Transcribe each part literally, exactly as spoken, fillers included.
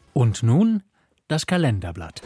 Und nun das Kalenderblatt.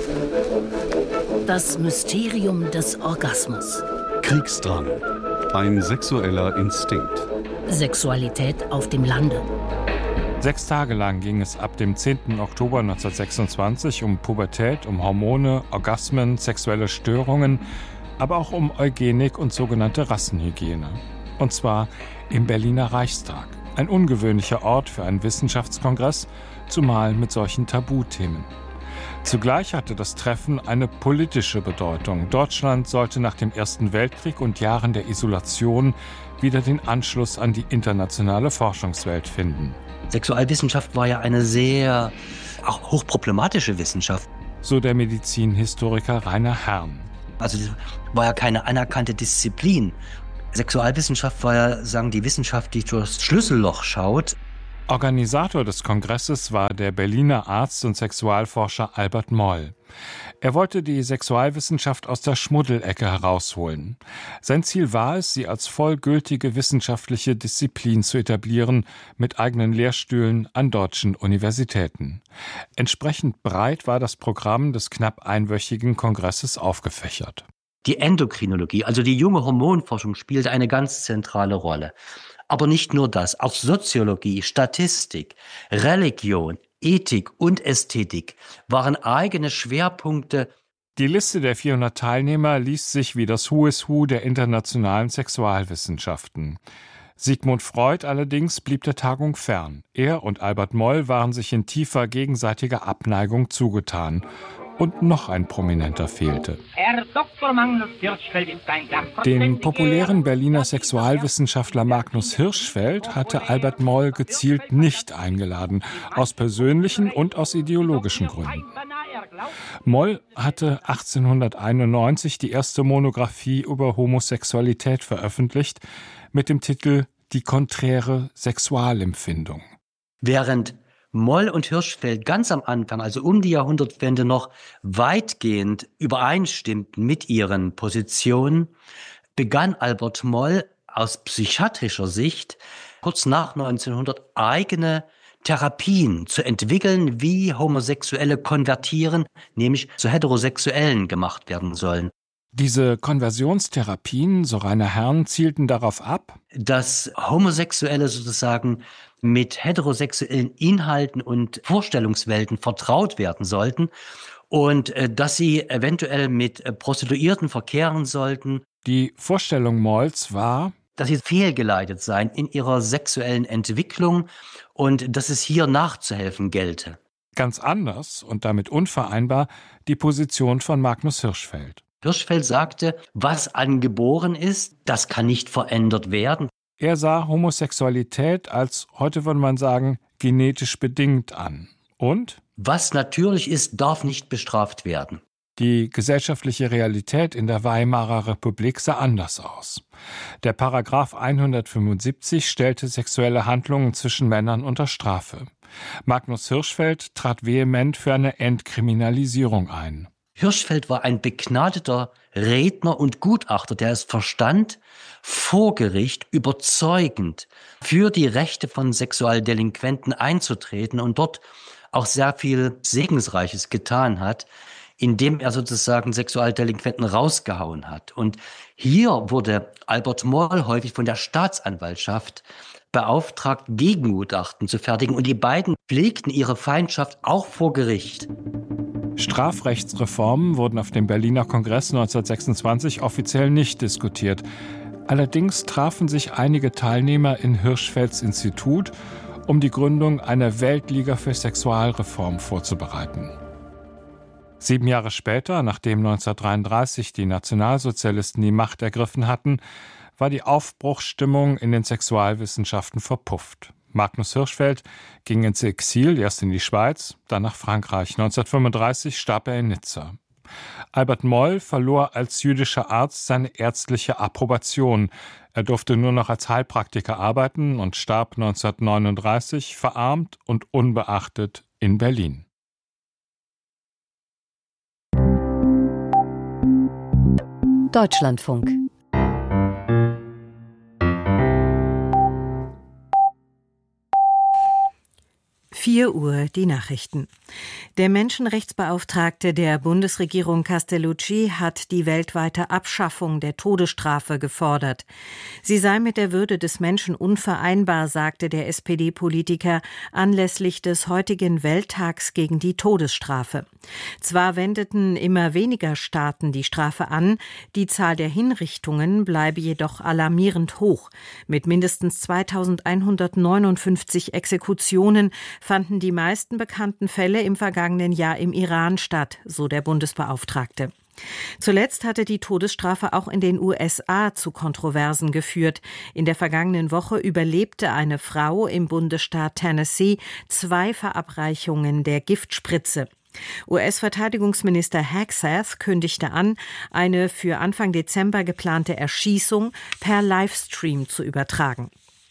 Das Mysterium des Orgasmus. Kriegsdrang. Ein sexueller Instinkt. Sexualität auf dem Lande. Sechs Tage lang ging es ab dem zehnten Oktober neunzehnhundertsechsundzwanzig um Pubertät, um Hormone, Orgasmen, sexuelle Störungen, aber auch um Eugenik und sogenannte Rassenhygiene. Und zwar im Berliner Reichstag. Ein ungewöhnlicher Ort für einen Wissenschaftskongress, zumal mit solchen Tabuthemen. Zugleich hatte das Treffen eine politische Bedeutung. Deutschland sollte nach dem Ersten Weltkrieg und Jahren der Isolation wieder den Anschluss an die internationale Forschungswelt finden. Sexualwissenschaft war ja eine sehr auch hochproblematische Wissenschaft. So der Medizinhistoriker Rainer Herrn. Also das war ja keine anerkannte Disziplin. Sexualwissenschaft war ja, sagen die Wissenschaft, die durchs Schlüsselloch schaut. Organisator des Kongresses war der Berliner Arzt und Sexualforscher Albert Moll. Er wollte die Sexualwissenschaft aus der Schmuddelecke herausholen. Sein Ziel war es, sie als vollgültige wissenschaftliche Disziplin zu etablieren, mit eigenen Lehrstühlen an deutschen Universitäten. Entsprechend breit war das Programm des knapp einwöchigen Kongresses aufgefächert. Die Endokrinologie, also die junge Hormonforschung, spielte eine ganz zentrale Rolle. Aber nicht nur das, auch Soziologie, Statistik, Religion, Ethik und Ästhetik waren eigene Schwerpunkte. Die Liste der vierhundert Teilnehmer liest sich wie das Who is Who der internationalen Sexualwissenschaften. Sigmund Freud allerdings blieb der Tagung fern. Er und Albert Moll waren sich in tiefer gegenseitiger Abneigung zugetan. Und noch ein Prominenter fehlte. Herr Doktor Magnus Hirschfeld ist ein Den populären Berliner Sexualwissenschaftler Magnus Hirschfeld hatte Albert Moll gezielt nicht eingeladen, aus persönlichen und aus ideologischen Gründen. Moll hatte achtzehnhunderteinundneunzig die erste Monographie über Homosexualität veröffentlicht mit dem Titel »Die konträre Sexualempfindung«. Während Moll und Hirschfeld ganz am Anfang, also um die Jahrhundertwende noch weitgehend übereinstimmten mit ihren Positionen, begann Albert Moll aus psychiatrischer Sicht kurz nach neunzehnhundert eigene Therapien zu entwickeln, wie Homosexuelle konvertieren, nämlich zu Heterosexuellen gemacht werden sollen. Diese Konversionstherapien, so Rainer Herrn, zielten darauf ab, dass Homosexuelle sozusagen mit heterosexuellen Inhalten und Vorstellungswelten vertraut werden sollten und äh, dass sie eventuell mit äh, Prostituierten verkehren sollten. Die Vorstellung Molls war, dass sie fehlgeleitet seien in ihrer sexuellen Entwicklung und dass es hier nachzuhelfen gelte. Ganz anders und damit unvereinbar die Position von Magnus Hirschfeld. Hirschfeld sagte, was angeboren ist, das kann nicht verändert werden. Er sah Homosexualität als, heute würde man sagen, genetisch bedingt an. Und? Was natürlich ist, darf nicht bestraft werden. Die gesellschaftliche Realität in der Weimarer Republik sah anders aus. Der Paragraph hundertfünfundsiebzig stellte sexuelle Handlungen zwischen Männern unter Strafe. Magnus Hirschfeld trat vehement für eine Entkriminalisierung ein. Hirschfeld war ein begnadeter Redner und Gutachter, der es verstand, vor Gericht überzeugend für die Rechte von Sexualdelinquenten einzutreten und dort auch sehr viel Segensreiches getan hat, indem er sozusagen Sexualdelinquenten rausgehauen hat. Und hier wurde Albert Moll häufig von der Staatsanwaltschaft beauftragt, Gegengutachten zu fertigen. Und die beiden pflegten ihre Feindschaft auch vor Gericht. Strafrechtsreformen wurden auf dem Berliner Kongress neunzehnhundertsechsundzwanzig offiziell nicht diskutiert. Allerdings trafen sich einige Teilnehmer in Hirschfelds Institut, um die Gründung einer Weltliga für Sexualreform vorzubereiten. Sieben Jahre später, nachdem neunzehnhundertdreiunddreißig die Nationalsozialisten die Macht ergriffen hatten, war die Aufbruchsstimmung in den Sexualwissenschaften verpufft. Magnus Hirschfeld ging ins Exil, erst in die Schweiz, dann nach Frankreich. neunzehnhundertfünfunddreißig starb er in Nizza. Albert Moll verlor als jüdischer Arzt seine ärztliche Approbation. Er durfte nur noch als Heilpraktiker arbeiten und starb neunzehnhundertneununddreißig verarmt und unbeachtet in Berlin. Deutschlandfunk. vier Uhr die Nachrichten. Der Menschenrechtsbeauftragte der Bundesregierung Castellucci hat die weltweite Abschaffung der Todesstrafe gefordert. Sie sei mit der Würde des Menschen unvereinbar, sagte der S P D-Politiker anlässlich des heutigen Welttags gegen die Todesstrafe. Zwar wendeten immer weniger Staaten die Strafe an, die Zahl der Hinrichtungen bleibe jedoch alarmierend hoch. Mit mindestens zweitausendeinhundertneunundfünfzig Exekutionen fanden die meisten bekannten Fälle im vergangenen Jahr im Iran statt, so der Bundesbeauftragte. Zuletzt hatte die Todesstrafe auch in den U S A zu Kontroversen geführt. In der vergangenen Woche überlebte eine Frau im Bundesstaat Tennessee zwei Verabreichungen der Giftspritze. U S-Verteidigungsminister Hegseth kündigte an, eine für Anfang Dezember geplante Erschießung per Livestream zu übertragen.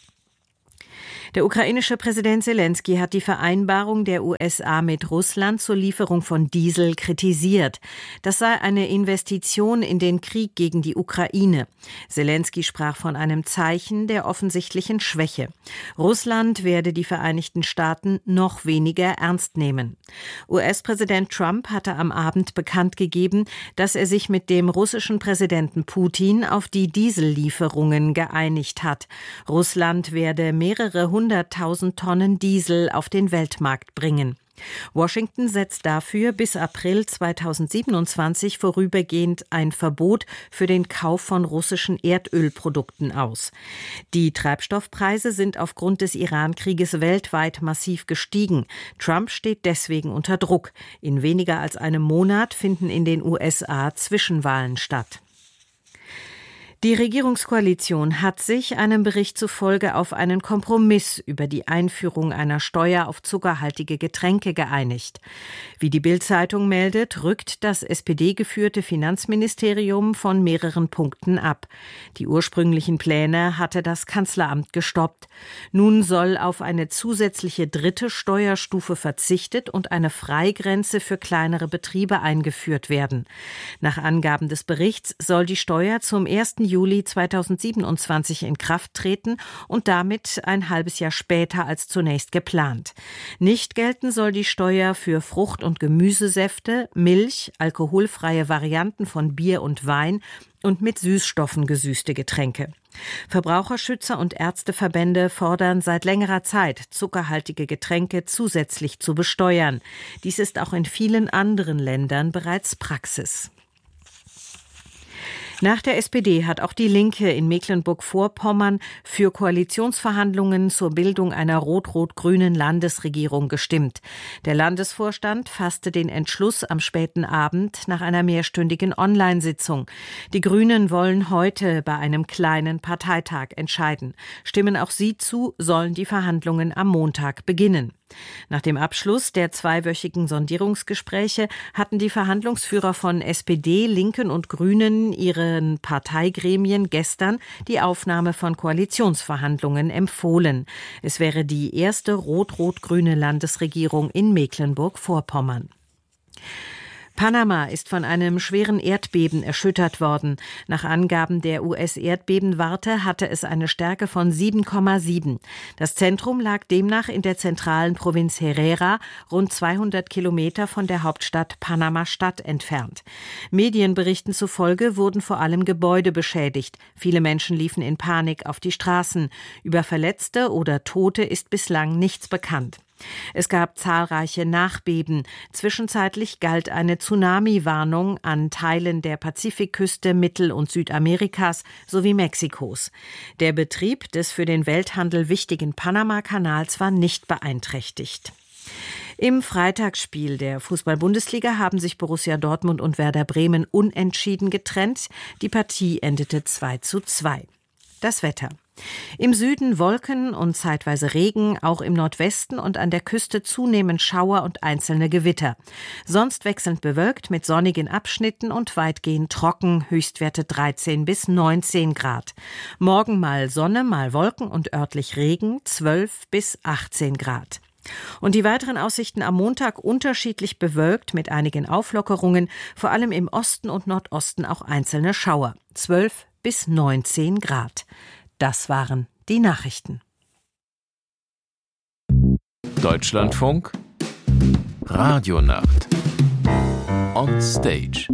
Der ukrainische Präsident Selenskyj hat die Vereinbarung der U S A mit Russland zur Lieferung von Diesel kritisiert. Das sei eine Investition in den Krieg gegen die Ukraine. Selenskyj sprach von einem Zeichen der offensichtlichen Schwäche. Russland werde die Vereinigten Staaten noch weniger ernst nehmen. U S-Präsident Trump hatte am Abend bekannt gegeben, dass er sich mit dem russischen Präsidenten Putin auf die Diesellieferungen geeinigt hat. Russland werde mehrere hunderttausend Tonnen Diesel auf den Weltmarkt bringen. Washington setzt dafür bis April zweitausendsiebenundzwanzig vorübergehend ein Verbot für den Kauf von russischen Erdölprodukten aus. Die Treibstoffpreise sind aufgrund des Iran-Krieges weltweit massiv gestiegen. Trump steht deswegen unter Druck. In weniger als einem Monat finden in den U S A Zwischenwahlen statt. Die Regierungskoalition hat sich einem Bericht zufolge auf einen Kompromiss über die Einführung einer Steuer auf zuckerhaltige Getränke geeinigt. Wie die Bild-Zeitung meldet, rückt das S P D-geführte Finanzministerium von mehreren Punkten ab. Die ursprünglichen Pläne hatte das Kanzleramt gestoppt. Nun soll auf eine zusätzliche dritte Steuerstufe verzichtet und eine Freigrenze für kleinere Betriebe eingeführt werden. Nach Angaben des Berichts soll die Steuer zum ersten Juli zweitausendsiebenundzwanzig in Kraft treten und damit ein halbes Jahr später als zunächst geplant. Nicht gelten soll die Steuer für Frucht- und Gemüsesäfte, Milch, alkoholfreie Varianten von Bier und Wein und mit Süßstoffen gesüßte Getränke. Verbraucherschützer und Ärzteverbände fordern seit längerer Zeit, zuckerhaltige Getränke zusätzlich zu besteuern. Dies ist auch in vielen anderen Ländern bereits Praxis. Nach der S P D hat auch die Linke in Mecklenburg-Vorpommern für Koalitionsverhandlungen zur Bildung einer rot-rot-grünen Landesregierung gestimmt. Der Landesvorstand fasste den Entschluss am späten Abend nach einer mehrstündigen Online-Sitzung. Die Grünen wollen heute bei einem kleinen Parteitag entscheiden. Stimmen auch sie zu, sollen die Verhandlungen am Montag beginnen. Nach dem Abschluss der zweiwöchigen Sondierungsgespräche hatten die Verhandlungsführer von S P D, Linken und Grünen ihren Parteigremien gestern die Aufnahme von Koalitionsverhandlungen empfohlen. Es wäre die erste rot-rot-grüne Landesregierung in Mecklenburg-Vorpommern. Panama ist von einem schweren Erdbeben erschüttert worden. Nach Angaben der U S-Erdbebenwarte hatte es eine Stärke von sieben Komma sieben. Das Zentrum lag demnach in der zentralen Provinz Herrera, rund zweihundert Kilometer von der Hauptstadt Panama-Stadt entfernt. Medienberichten zufolge wurden vor allem Gebäude beschädigt. Viele Menschen liefen in Panik auf die Straßen. Über Verletzte oder Tote ist bislang nichts bekannt. Es gab zahlreiche Nachbeben. Zwischenzeitlich galt eine Tsunami-Warnung an Teilen der Pazifikküste Mittel- und Südamerikas sowie Mexikos. Der Betrieb des für den Welthandel wichtigen Panama-Kanals war nicht beeinträchtigt. Im Freitagsspiel der Fußball-Bundesliga haben sich Borussia Dortmund und Werder Bremen unentschieden getrennt. Die Partie endete zwei zu zwei. Das Wetter. Im Süden Wolken und zeitweise Regen, auch im Nordwesten und an der Küste zunehmend Schauer und einzelne Gewitter. Sonst wechselnd bewölkt mit sonnigen Abschnitten und weitgehend trocken, Höchstwerte dreizehn bis neunzehn Grad. Morgen mal Sonne, mal Wolken und örtlich Regen, zwölf bis achtzehn Grad. Und die weiteren Aussichten am Montag unterschiedlich bewölkt mit einigen Auflockerungen, vor allem im Osten und Nordosten auch einzelne Schauer, zwölf bis neunzehn Grad. Das waren die Nachrichten. Deutschlandfunk Radionacht on Stage.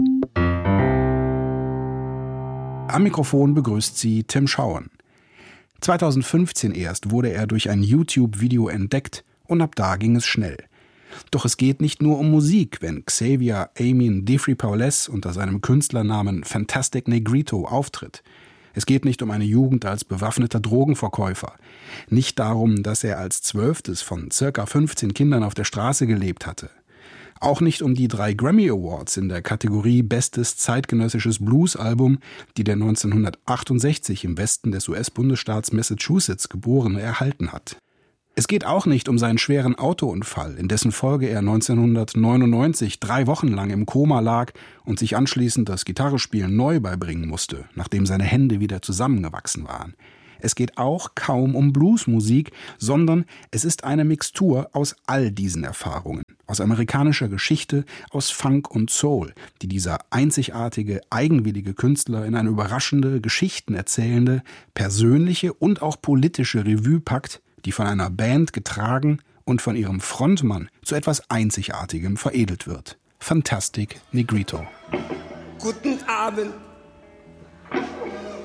Am Mikrofon begrüßt sie Tim Schauern. zweitausendfünfzehn erst wurde er durch ein YouTube-Video entdeckt und ab da ging es schnell. Doch es geht nicht nur um Musik, wenn Xavier Amin Defri-Paulès unter seinem Künstlernamen Fantastic Negrito auftritt. Es geht nicht um eine Jugend als bewaffneter Drogenverkäufer. Nicht darum, dass er als zwölftes von circa fünfzehn Kindern auf der Straße gelebt hatte. Auch nicht um die drei Grammy Awards in der Kategorie Bestes zeitgenössisches Bluesalbum, die der neunzehnhundertachtundsechzig im Westen des U S-Bundesstaats Massachusetts Geborene erhalten hat. Es geht auch nicht um seinen schweren Autounfall, in dessen Folge er neunzehnhundertneunundneunzig drei Wochen lang im Koma lag und sich anschließend das Gitarrespielen neu beibringen musste, nachdem seine Hände wieder zusammengewachsen waren. Es geht auch kaum um Bluesmusik, sondern es ist eine Mixtur aus all diesen Erfahrungen, aus amerikanischer Geschichte, aus Funk und Soul, die dieser einzigartige, eigenwillige Künstler in eine überraschende, geschichtenerzählende, persönliche und auch politische Revue packt, die von einer Band getragen und von ihrem Frontmann zu etwas Einzigartigem veredelt wird. Fantastic Negrito. Guten Abend.